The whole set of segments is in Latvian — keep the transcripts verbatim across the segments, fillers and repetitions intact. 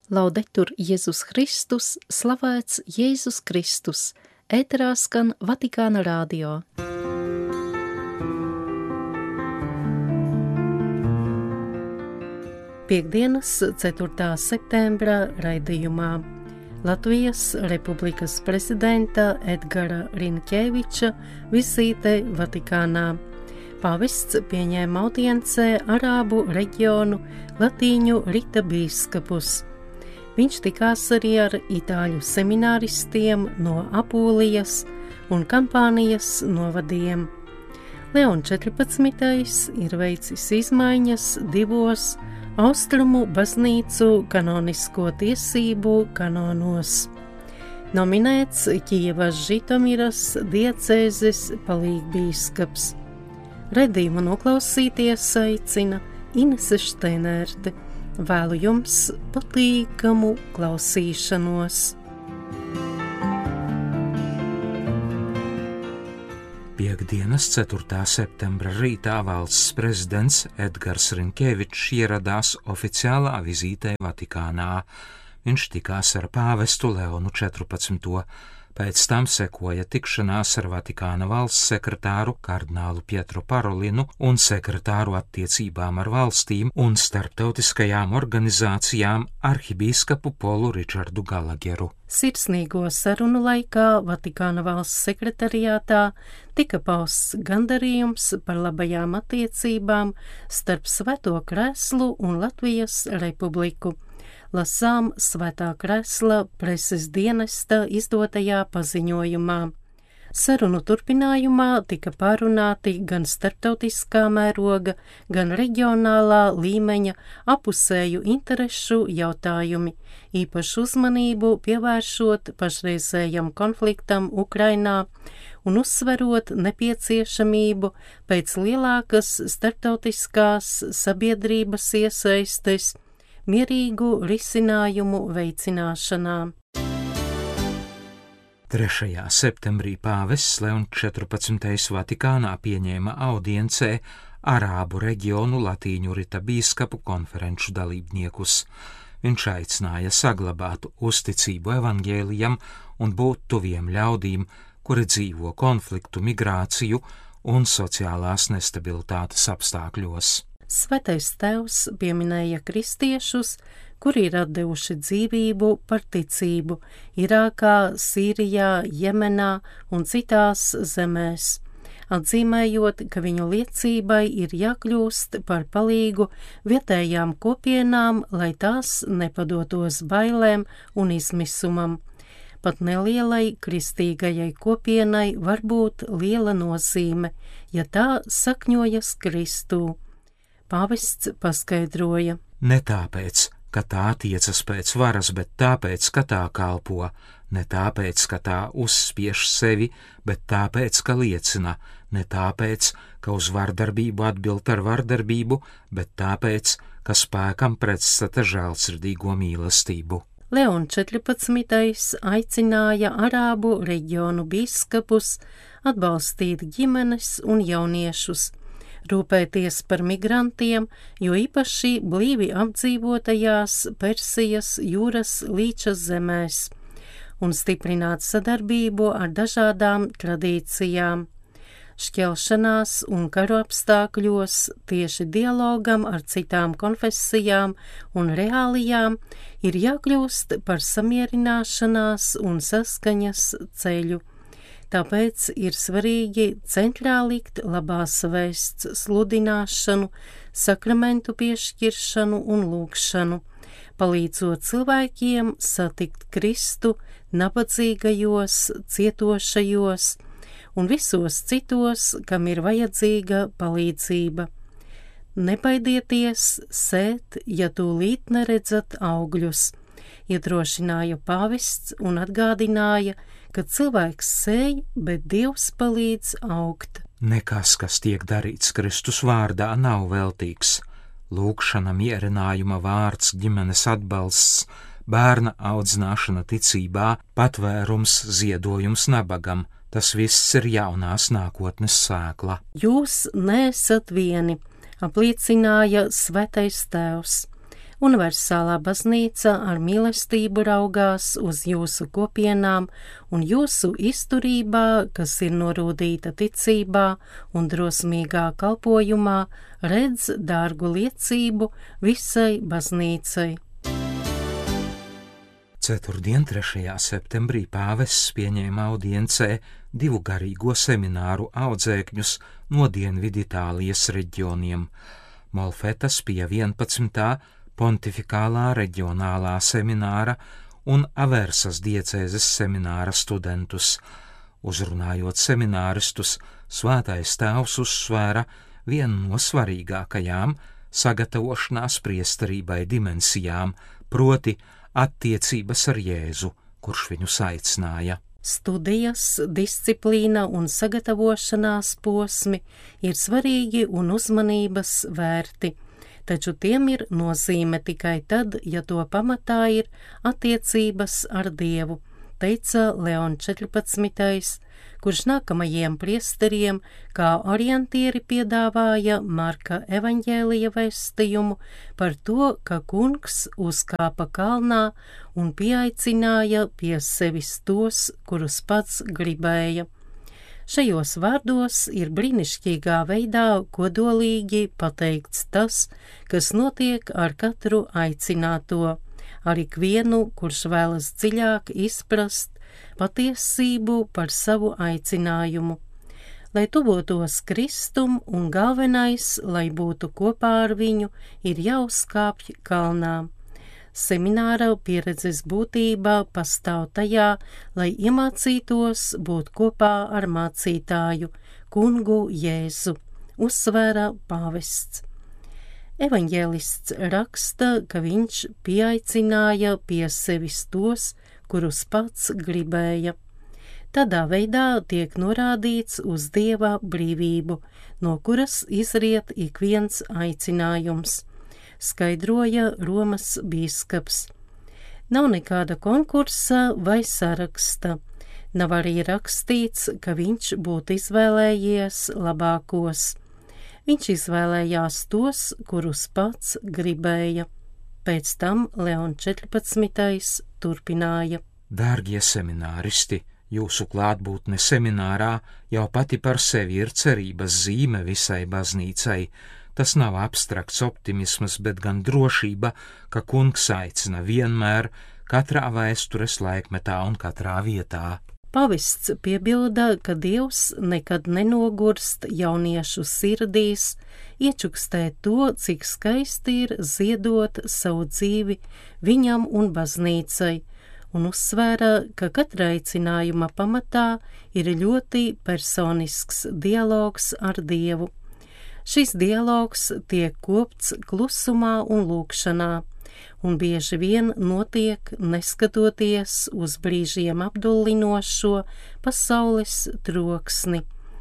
Laudetur Jēzus Kristus, slavēts Jēzus Kristus, ēterā skan Vatikāna radio. Piektdienas, ceturtā septembra raidījumā Latvijas Republikas prezidenta Edgara Rinkēviča vizīte Vatikānā. Pāvests pieņēma audiencē Arābu reģionu latīņu rita bīskapus. Viņš tikās arī ar itāļu semināristiem no Apūlijas un Kampānijas novadiem. Leons četrpadsmitais ir veicis izmaiņas divos austrumu baznīcu kanonisko tiesību kanonos. Nominēts Kijevas Žitomiras diecēzes palīgbīskaps. Redījumu noklausīties aicina Inese Šteinērte. Vēlu jums patīkamu klausīšanos. Piektdienas, ceturtā septembra rītā valsts prezidents Edgars Rinkēvičs ieradās oficiālā vizītē Vatikānā. Viņš tikās ar pāvestu Leonu četrpadsmito. Pēc tam sekoja tikšanās ar Vatikāna valsts sekretāru kardinālu Pietro Parolinu un sekretāru attiecībām ar valstīm un starptautiskajām organizācijām arhibīskapu Polu Ričardu Galageru. Sirsnīgo sarunu laikā Vatikāna valsts sekretariātā tika pausts gandarījums par labajām attiecībām starp Svēto Kreslu un Latvijas Republiku. Lasām Svētā Kresla preses dienesta izdotajā paziņojumā. Sarunu turpinājumā tika pārunāti gan starptautiskā mēroga, gan reģionālā līmeņa apusēju interešu jautājumi, īpašu uzmanību pievēršot pašreizējam konfliktam Ukrainā un uzsverot nepieciešamību pēc lielākas starptautiskās sabiedrības iesaistes mierīgu risinājumu veicināšanā. trešajā septembrī pāvests Leons četrpadsmitais Vatikānā pieņēma audiencē Arābu reģionu latīņu rita bīskapu konferenču dalībniekus. Viņš aicināja saglabāt uzticību evaņģēlijam un būt tuviem ļaudīm, kuri dzīvo konfliktu, migrāciju un sociālās nestabilitātes apstākļos. Svētais Tēvs pieminēja kristiešus, kuri ir atdevuši dzīvību par ticību Irākā, Sīrijā, Jemenā un citās zemēs, atzīmējot, ka viņu liecībai ir jākļūst par palīgu vietējām kopienām, lai tās nepadotos bailēm un izmisumam. Pat nelielai kristīgajai kopienai var būt liela nozīme, ja tā sakņojas Kristū. Pāvests paskaidroja. Ne tāpēc, ka tā tiecas pēc varas, bet tāpēc, ka tā kalpo, ne tāpēc, ka tā uzspiež sevi, bet tāpēc, ka liecina, ne tāpēc, ka uz vardarbību atbild ar vardarbību, bet tāpēc, ka spēkam pretstata žēlsirdīgo mīlestību. Leons četrpadsmitais aicināja Arābu reģionu bīskapus atbalstīt ģimenes un jauniešus, rūpēties par migrantiem, jo īpaši blīvi apdzīvotajās Persijas jūras līča zemēs, un stiprināt sadarbību ar dažādām tradīcijām. Šķelšanās un karu apstākļos tieši dialogam ar citām konfesijām un reālijām ir jākļūst par samierināšanās un saskaņas ceļu. Tāpēc ir svarīgi centrā likt labās vēsts sludināšanu, sakramentu piešķiršanu un lūgšanu, palīdzot cilvēkiem satikt Kristu nabadzīgajos, cietošajos un visos citos, kam ir vajadzīga palīdzība. Nebaidieties sēt, ja tūlīt neredzat augļus, iedrošināja pāvests un atgādināja, ka cilvēks sēj, bet Dievs palīdz augt. Nekas, kas tiek darīts Kristus vārdā, nav veltīgs. Lūgšana, mierinājuma vārds, ģimenes atbalsts, bērna audzināšana ticībā, patvērums, ziedojums nabagam – tas viss ir jaunās nākotnes sēkla. Jūs neesat vieni, apliecināja Svētais Tēvs. Universālā baznīca ar mīlestību raugās uz jūsu kopienām un jūsu izturībā, kas ir norūdīta ticībā un drosmīgā kalpojumā, redz dārgu liecību visai baznīcai. Ceturtdien, trešajā septembrī pāvests pieņēma audiencē divu garīgo semināru audzēkņus no Dienviditālijas reģioniem – Molfetas pie vienpadsmitā pontifikālā reģionālā semināra un Aversas diecēzes semināra studentus. Uzrunājot semināristus, Svētais Tēvs uzsvēra vienu no svarīgākajām sagatavošanās priesterībai dimensijām, proti attiecības ar Jēzu, kurš viņus aicināja. Studijas, disciplīna un sagatavošanās posmi ir svarīgi un uzmanības vērti, taču tiem ir nozīme tikai tad, ja to pamatā ir attiecības ar Dievu, teica Leons četrpadsmitais, kurš nākamajiem priesteriem kā orientieri piedāvāja Marka evaņģēlija vēstījumu par to, ka kungs uzkāpa kalnā un pieaicināja pie sevis tos, kurus pats gribēja. Šajos vārdos ir brīnišķīgā veidā kodolīgi pateikts tas, kas notiek ar katru aicināto, ar ikvienu, kurš vēlas dziļāk izprast patiesību par savu aicinājumu. Lai tuvotos Kristum un galvenais, lai būtu kopā ar viņu, ir jāuzkāpj kalnā. Semināra pieredzes būtība pastāv tajā, lai iemācītos būt kopā ar mācītāju, kungu Jēzu, uzsvēra pāvests. Evaņģēlists raksta, ka viņš pieaicināja pie sevis tos, kurus pats gribēja. Tādā veidā tiek norādīts uz Dieva brīvību, no kuras izriet ik viens aicinājums, skaidroja Romas bīskaps. Nav nekāda konkursa vai saraksta, nav arī rakstīts, ka viņš būtu izvēlējies labākos. Viņš izvēlējās tos, kurus pats gribēja. Pēc tam Leons četrpadsmitais turpināja. Dārgie semināristi, jūsu klātbūtne seminārā jau pati par sevi ir cerības zīme visai baznīcai. Tas nav abstrakts optimisms, bet gan drošība, ka kungs aicina vienmēr, katrā vēstures laikmetā un katrā vietā. Pavests piebilda, ka Dievs nekad nenogurst jauniešu sirdīs, iečukstēt to, cik skaisti ir ziedot savu dzīvi viņam un baznīcai, un uzsvēra, ka katra aicinājuma pamatā ir ļoti personisks dialogs ar Dievu. Šis dialogs tiek kopts klusumā un lūgšanā, un bieži vien notiek neskatoties uz brīžiem apdullinošo pasaules troksni.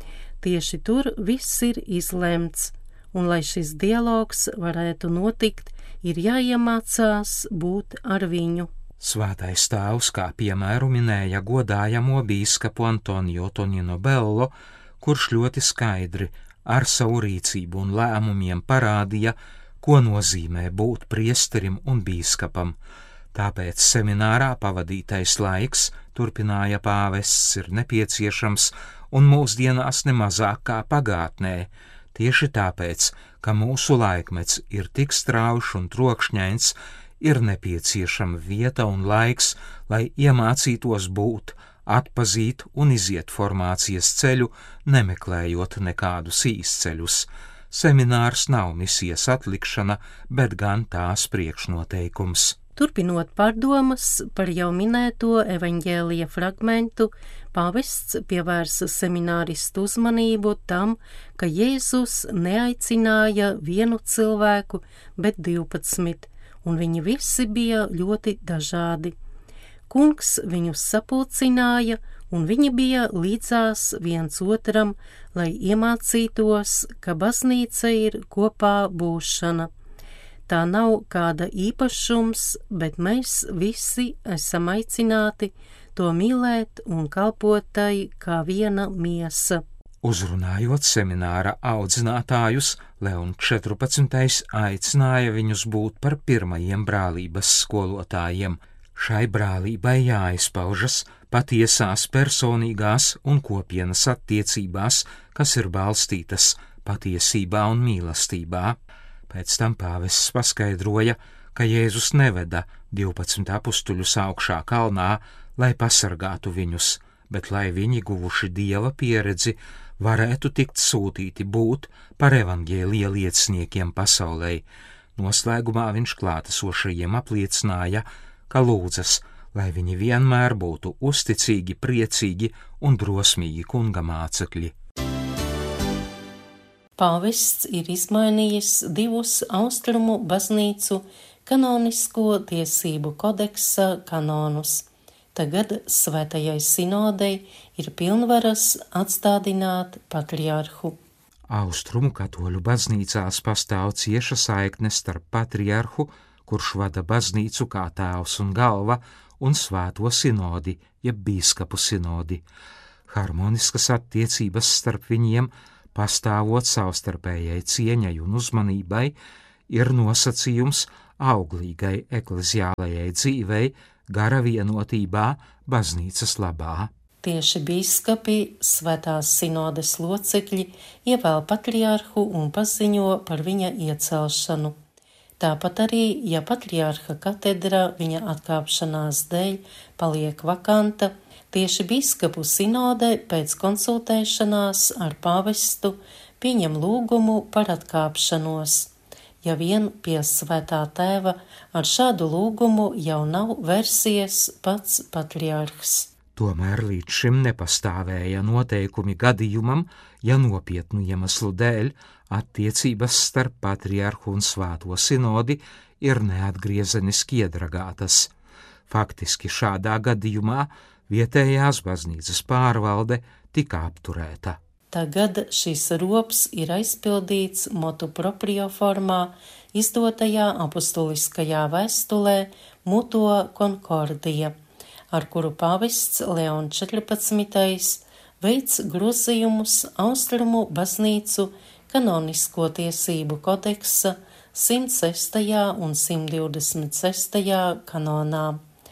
Tieši tur viss ir izlemts, un lai šis dialogs varētu notikt, ir jāiemācās būt ar viņu. Svētais Tēvs kā piemēru minēja godājamo bīskapu Antonio Tonino Bello, kurš ļoti skaidri ar savu rīcību un lēmumiem parādīja, ko nozīmē būt priesterim un bīskapam. Tāpēc seminārā pavadītais laiks, turpināja pāvests, ir nepieciešams un mūsdienās nemazāk kā pagātnē, tieši tāpēc, ka mūsu laikmets ir tik straušs un trokšņains, ir nepieciešama vieta un laiks, lai iemācītos būt, atpazīt un iziet formācijas ceļu, nemeklējot nekādus īsceļus. Seminārs nav misijas atlikšana, bet gan tās priekšnoteikums. Turpinot pārdomas par jau minēto evaņģēlija fragmentu, pāvests pievērsa semināristu uzmanību tam, ka Jēzus neaicināja vienu cilvēku, bet divpadsmit, un viņi visi bija ļoti dažādi. Kungs viņus sapulcināja, un viņi bija līdzās viens otram, lai iemācītos, ka baznīca ir kopā būšana. Tā nav kāda īpašums, bet mēs visi esam aicināti to mīlēt un kalpot tai kā viena miesa. Uzrunājot semināra audzinātājus, Leons četrpadsmitais aicināja viņus būt par pirmajiem brālības skolotājiem. Šai brālībai jāizpaužas patiesās personīgās un kopienas attiecībās, kas ir balstītas patiesībā un mīlestībā. Pēc tam pāvests paskaidroja, ka Jēzus neveda divpadsmit apustuļus augšā kalnā, lai pasargātu viņus, bet lai viņi guvuši Dieva pieredzi, varētu tikt sūtīti būt par evaņģēlija lieciniekiem pasaulē. Noslēgumā viņš klātesošajiem apliecināja, ka lūdzas, lai viņi vienmēr būtu uzticīgi, priecīgi un drosmīgi kunga mācekļi. Pāvests ir izmainījis divus austrumu baznīcu kanonisko tiesību kodeksa kanonus. Tagad Svētajai sinodei ir pilnvaras atstādināt patriarhu. Austrumu katoļu baznīcās pastāv cieša saikne starp patriarhu, kurš vada baznīcu kā tēvs un galva, un svēto sinodi, jeb bīskapu sinodi. Harmoniskas attiecības starp viņiem, pastāvot savstarpējai cieņai un uzmanībai, ir nosacījums auglīgai ekleziālajai dzīvei, gara vienotībā baznīcas labā. Tieši bīskapi, Svētās sinodes locekļi, ievēl patriarhu un paziņo par viņa iecelšanu. Tāpat arī, ja patriarha katedra viņa atkāpšanās dēļ paliek vakanta, tieši bīskapu sinode pēc konsultēšanās ar pāvestu pieņem lūgumu par atkāpšanos, ja vien pie Svētā tēva ar šādu lūgumu jau nav vērsies pats patriarhs. Tomēr līdz šim nepastāvēja noteikumi gadījumam, ja nopietnu iemeslu dēļ attiecības starp patriarhu un svēto sinodi ir neatgriezeniski iedragātas. Faktiski šādā gadījumā vietējās baznīcas pārvalde tika apturēta. Tagad šis rops ir aizpildīts motu proprio formā, izdotajā apustuliskajā vēstulē Muto Concordia, ar kuru pāvests Leons četrpadsmitais veic grozījumus austrumu baznīcu kanonisko tiesību kodeksa simt sestajā un simt divdesmit sestajā kanonā.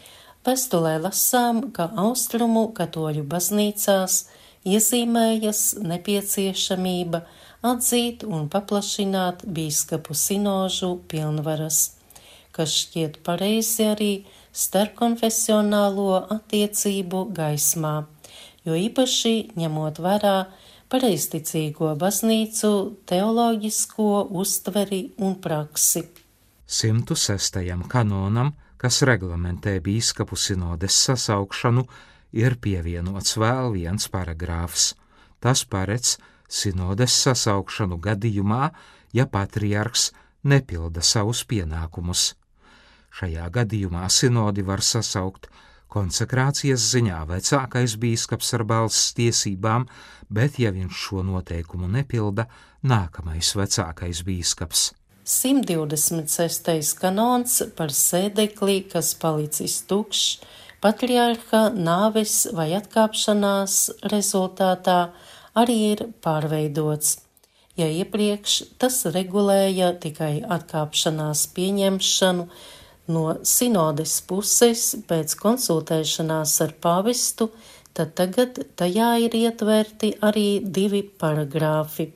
Vēstulē lasām, ka austrumu katoļu baznīcās iezīmējas nepieciešamība atzīt un paplašināt bīskapu sinožu pilnvaras, kas šķiet pareizi arī starpkonfesionālo attiecību gaismā, jo īpaši ņemot vērā pareizticīgo baznīcu teoloģisko uztveri un praksi. simtu sestajam kanonam, kas reglamentē bīskapu sinodes sasaukšanu, ir pievienots vēl viens paragrāfs. Tas paredz sinodes sasaukšanu gadījumā, ja patriarhs nepilda savus pienākumus. Šajā gadījumā sinodi var sasaukt konsekrācijas ziņā vecākais bīskaps ar balss tiesībām, bet, ja viņš šo noteikumu nepilda, nākamais vecākais bīskaps. simt divdesmit sestais kanons par sēdekli, kas palicis tukšs, patriarha nāves vai atkāpšanās rezultātā arī ir pārveidots. Ja iepriekš tas regulēja tikai atkāpšanās pieņemšanu no sinodes puses pēc konsultēšanās ar pāvestu, tad tagad tajā ir ietverti arī divi paragrāfi.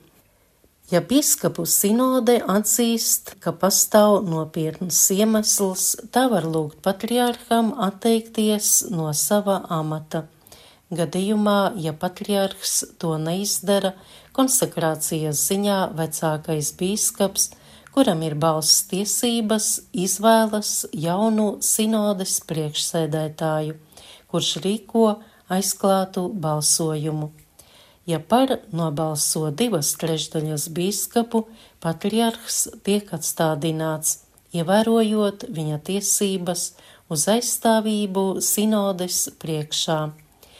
Ja bīskapu sinode atzīst, ka pastāv nopietns iemesls, tā var lūgt patriarham atteikties no sava amata. Gadījumā, ja patriarhs to neizdara, konsekrācijas ziņā vecākais bīskaps, kuram ir balss tiesības, izvēlas jaunu sinodes priekšsēdētāju, kurš rīko aizklātu balsojumu. Ja par nobalso divas trešdaļas bīskapu, patriarhs tiek atstādināts, ievērojot viņa tiesības uz aizstāvību sinodes priekšā.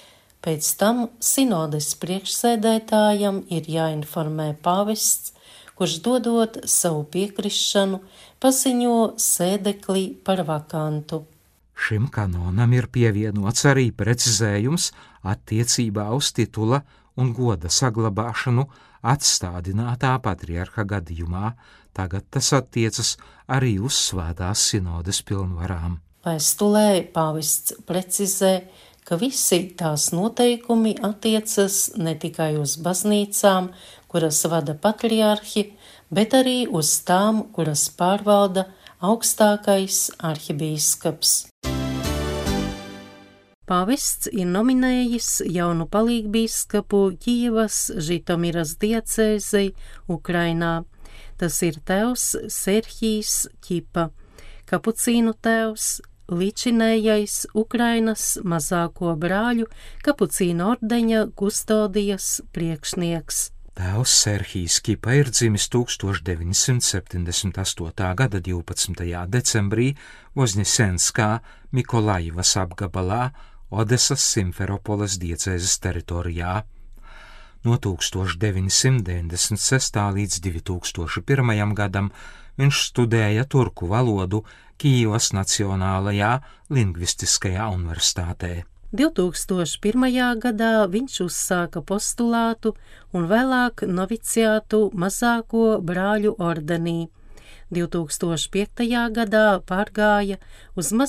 Pēc tam sinodes priekšsēdētājam ir jāinformē pāvests, kurš dodot savu piekrišanu, paziņo sēdekli par vakantu. Šim kanonam ir pievienots arī precizējums attiecībā uz titula un goda saglabāšanu atstādinātā patriarha gadījumā, tagad tas attiecas arī uz svētās sinodes pilnvarām. Vēstulē pāvests precizē, ka visi tās noteikumi attiecas ne tikai uz baznīcām, kuras vada patriarhi, bet arī uz tām, kuras pārvalda augstākais arhibīskaps. Pāvests ir nominējis jaunu palīgbīskapu Kijevas Žitomiras diecēzei Ukrainā. Tas ir tēvs Serhijs Ķipa, kapucīnu tēvs, līdzinējais Ukrainas mazāko brāļu kapucīnu ordeņa kustodijas priekšnieks. Tēvs Serhijs Ķipa ir dzimis tūkstoš deviņi simti septiņdesmit astotā gada divpadsmitajā decembrī Vozņesenskā Mikolajivas apgabalā Odesas Simferopoles diecēzes teritorijā. No tūkstoš deviņi simti deviņdesmit sestā līdz divi tūkstoši pirmajam gadam viņš studēja turku valodu Kijevas Nacionālajā lingvistiskajā universitātē. divi tūkstoši pirmajā gadā viņš uzsāka postulātu un vēlāk noviciātu mazāko brāļu ordenī. divi tūkstoši piektajā gadā pārgāja uz mazāko